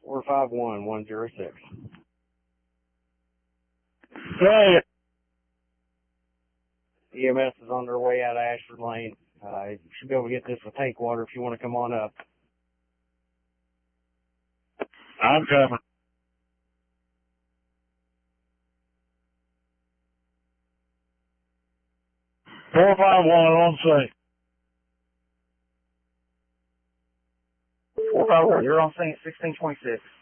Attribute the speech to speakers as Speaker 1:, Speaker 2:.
Speaker 1: 451-106.
Speaker 2: Hey.
Speaker 1: EMS is on their way out of Ashford Lane. You should be able to get this with tank water if you want to come on up.
Speaker 2: I'm coming. Four five one on scene.
Speaker 3: 451, you're on scene at 1626.